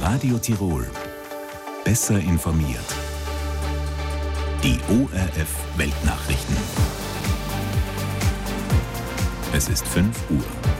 Radio Tirol. Besser informiert. Die ORF Weltnachrichten. Es ist 5 Uhr.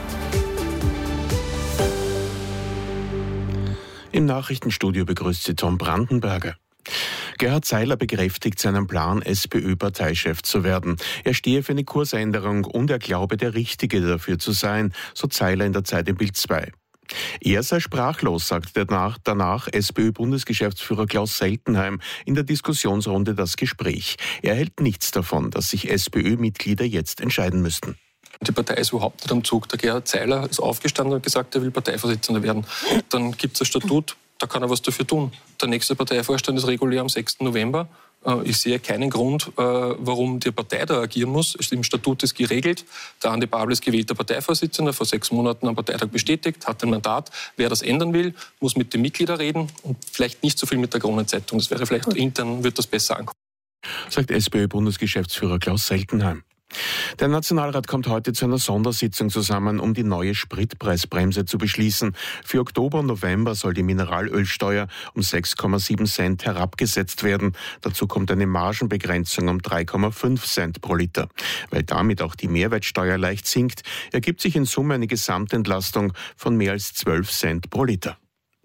Im Nachrichtenstudio begrüßt Sie Tom Brandenberger. Gerhard Seiler bekräftigt seinen Plan, SPÖ-Parteichef zu werden. Er stehe für eine Kursänderung und er glaube, der Richtige dafür zu sein, so Seiler in der Zeit im Bild 2. Er sei sprachlos, sagte danach SPÖ-Bundesgeschäftsführer Klaus Seltenheim in der Diskussionsrunde Das Gespräch. Er hält nichts davon, dass sich SPÖ-Mitglieder jetzt entscheiden müssten. Die Partei ist überhaupt nicht am Zug. Der Gerhard Seiler ist aufgestanden und gesagt, er will Parteivorsitzender werden. Dann gibt es ein Statut, da kann er was dafür tun. Der nächste Parteivorstand ist regulär am 6. November. Ich sehe keinen Grund, warum die Partei da agieren muss. Im Statut ist geregelt. Der Andi Babel ist gewählter Parteivorsitzender, vor 6 Monaten am Parteitag bestätigt, hat ein Mandat. Wer das ändern will, muss mit den Mitgliedern reden und vielleicht nicht so viel mit der Kronenzeitung. Das wäre vielleicht intern, wird das besser ankommen. Sagt SPÖ-Bundesgeschäftsführer Klaus Seltenheim. Der Nationalrat kommt heute zu einer Sondersitzung zusammen, um die neue Spritpreisbremse zu beschließen. Für Oktober und November soll die Mineralölsteuer um 6,7 Cent herabgesetzt werden. Dazu kommt eine Margenbegrenzung um 3,5 Cent pro Liter. Weil damit auch die Mehrwertsteuer leicht sinkt, ergibt sich in Summe eine Gesamtentlastung von mehr als 12 Cent pro Liter.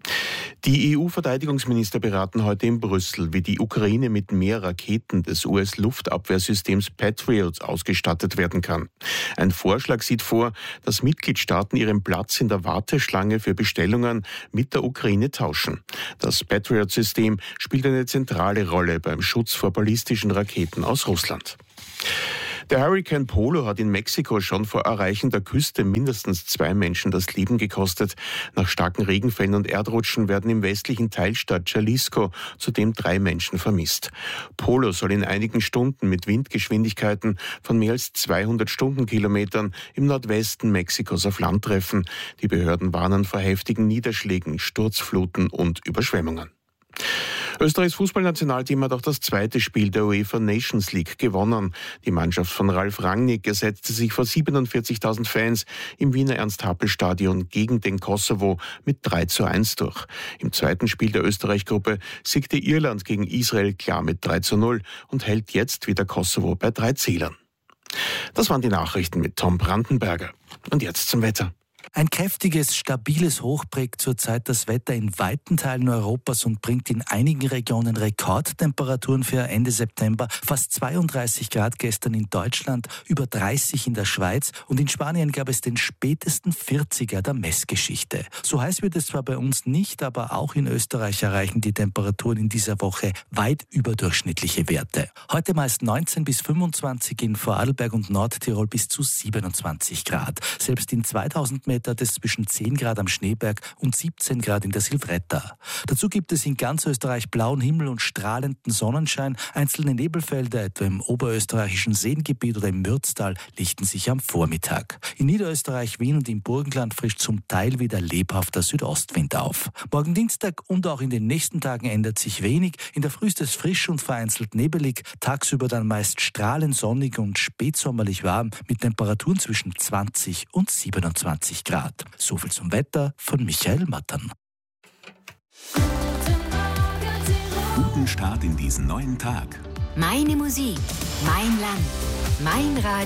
Die EU-Verteidigungsminister beraten heute in Brüssel, wie die Ukraine mit mehr Raketen des US-Luftabwehrsystems Patriot ausgestattet werden kann. Ein Vorschlag sieht vor, dass Mitgliedstaaten ihren Platz in der Warteschlange für Bestellungen mit der Ukraine tauschen. Das Patriot-System spielt eine zentrale Rolle beim Schutz vor ballistischen Raketen aus Russland. Der Hurrikan Polo hat in Mexiko schon vor Erreichen der Küste mindestens 2 Menschen das Leben gekostet. Nach starken Regenfällen und Erdrutschen werden im westlichen Teilstaat Jalisco zudem 3 Menschen vermisst. Polo soll in einigen Stunden mit Windgeschwindigkeiten von mehr als 200 Stundenkilometern im Nordwesten Mexikos auf Land treffen. Die Behörden warnen vor heftigen Niederschlägen, Sturzfluten und Überschwemmungen. Österreichs Fußballnationalteam hat auch das zweite Spiel der UEFA Nations League gewonnen. Die Mannschaft von Ralf Rangnick ersetzte sich vor 47.000 Fans im Wiener Ernst-Happel-Stadion gegen den Kosovo mit 3:1 durch. Im zweiten Spiel der Österreich-Gruppe siegte Irland gegen Israel klar mit 3:0 und hält jetzt wieder Kosovo bei 3 Zählern. Das waren die Nachrichten mit Tom Brandenberger. Und jetzt zum Wetter. Ein kräftiges, stabiles Hoch prägt zurzeit das Wetter in weiten Teilen Europas und bringt in einigen Regionen Rekordtemperaturen für Ende September. Fast 32 Grad gestern in Deutschland, über 30 in der Schweiz und in Spanien gab es den spätesten 40er der Messgeschichte. So heiß wird es zwar bei uns nicht, aber auch in Österreich erreichen die Temperaturen in dieser Woche weit überdurchschnittliche Werte. Heute meist 19 bis 25, in Vorarlberg und Nordtirol bis zu 27 Grad. Selbst in 2000 Meter hat es zwischen 10 Grad am Schneeberg und 17 Grad in der Silvretta. Dazu gibt es in ganz Österreich blauen Himmel und strahlenden Sonnenschein. Einzelne Nebelfelder, etwa im oberösterreichischen Seengebiet oder im Mürztal, lichten sich am Vormittag. In Niederösterreich, Wien und im Burgenland frischt zum Teil wieder lebhafter Südostwind auf. Morgen Dienstag und auch in den nächsten Tagen ändert sich wenig. In der Früh ist es frisch und vereinzelt nebelig, tagsüber dann meist strahlend sonnig und spätsommerlich warm mit Temperaturen zwischen 20 und 27 Grad. So viel zum Wetter von Michael Mattern. Guten Start in diesen neuen Tag. Meine Musik, mein Land, mein Radio.